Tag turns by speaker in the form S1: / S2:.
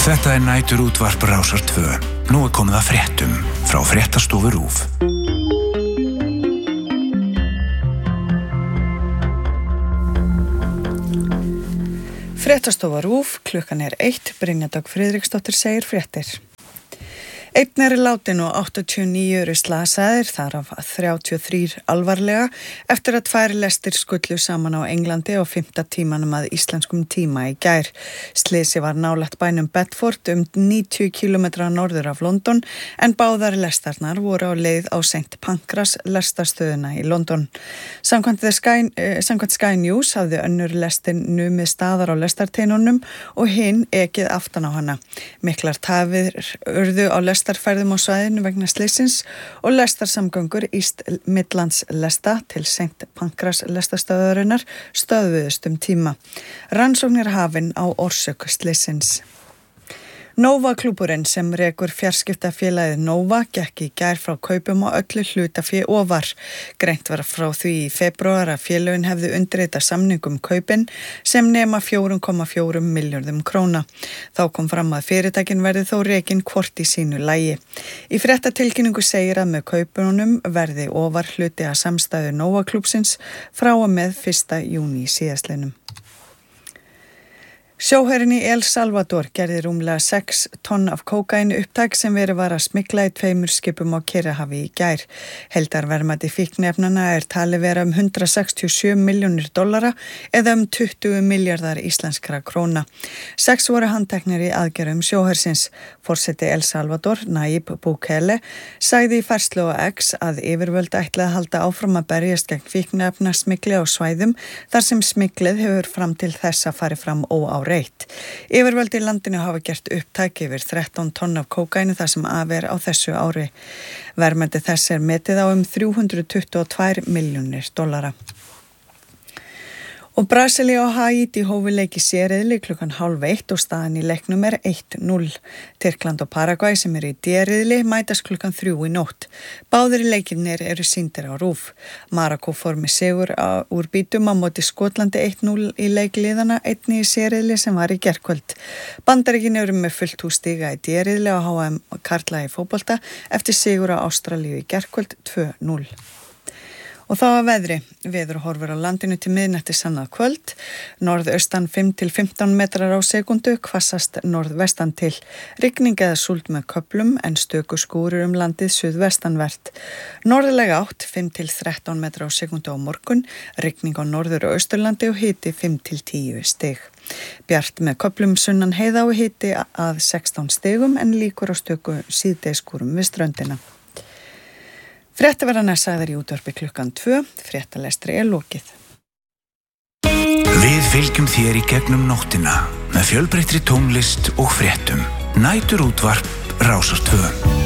S1: Þetta næturútvarp Rásar 2. Nú komið að fréttum frá Fréttastofu RÚV.
S2: Fréttastofa RÚV, klukkan 1, Brynja Dögg Friðriksdóttir segir fréttir. Einn látin og 89 eru slasaðir, þar af 33 alvarlega, eftir að 2 lestir skullu saman á Englandi á 5. tímanum að íslenskum tíma í gær. Slysið var nálægt bænum Bedford 90 km norður af London, en báðar lestarnar voru á leið á St. Pancras lestarstöðuna í London. Samkvæmt Sky News hafði önnur lestin numið staðar á lestarteinunum og hinn ekið aftan á hana. Miklar tafir urðu á lestarferðum á svæðinu vegna slysins og lestarsamgöngur East Midlands lesta til St. Pancras lestastöðarinnar stöðvuðust tíma. Rannsóknir hafin á orsök slysins. Nova klúburinn sem rekur fjarskiptafélagið Nova gekk í gær frá kaupum á öllu hlutafé ofar. Greint var frá því í febrúar að félögin hefðu undirritað samningum kaupin sem nema 4,4 milljörðum króna. Þá kom fram að fyrirtækin verði þó rekin hvort í sínu lagi. Í fréttatilkynningu segir að með kaupunum verði ofar hluti að samstæðu Nova klúbsins frá og með 1. júní síðastliðnum. Sjóherinn í El Salvador gerði rúmlega 6 tonn af kókaíni upptæk sem verið var að smygla í 2 skipum á Kyrrahafi í gær. Heildarverðmæti fíkniefnanna talið vera $167 milljónir eða 20 milljarðar íslenskra króna. 6 voru handteknir í aðgerðum sjóhersins. Forseti El Salvador, Nayib Bukele, sagði í færslu á X að yfirvöld ætla að halda áfram að berjast gegn fíkniefnasmygli á svæðum þar sem smyglið hefur fram til þessa farið fram óáreitt. Yfirvöld í landinu hafa gert upptæk yfir 13 tonn af kókaíni þar sem af á þessu ári. Verðmæti þess metið á 322 milljónir dollara. Og Brasilía og Haítí hófu leik í C-riðli klukkan 12:30 og staðan í leiknum 1-0. Tyrkland og Paragvæ sem í D-riðli mætast klukkan 3 í nótt. Báðir leikirnir eru sýndir á RÚV. Marokkó fór með sigur úr bítum á móti Skotlandi 1-0 í leikliðana einnig í C-riðli sem var í gærkvöld. Bandaríkin eru með fullt hús stiga í D-riðli á HM karla í fótbolta eftir sigur á Ástralíu í gærkvöld 2-0. Og þá að veðri. Veðurhorfur á landinu til miðnættis annað kvöld. Norðaustan 5 til 15 metrar á sekundu, hvassast norðvestan til. Rigning eða súld með köflum en stöku skúrir landið suðvestanvert. Norðlæga átt 5 til 13 metrar á sekundu á morgun. Rigning á norður og austurlandi og hiti 5 til 10 stig. Bjart með köflum sunnan heiða og hiti að 16 stigum en líkur á stöku síðdegiskúrum við ströndina. Fréttaverðarnar sagðar í útvarpi klukkan 2, fréttalestri lokið.
S1: Við fylgjum þér í gegnum nóttina með fjölbreyttri tónlist og fréttum. Næturútvarp Rásar 2.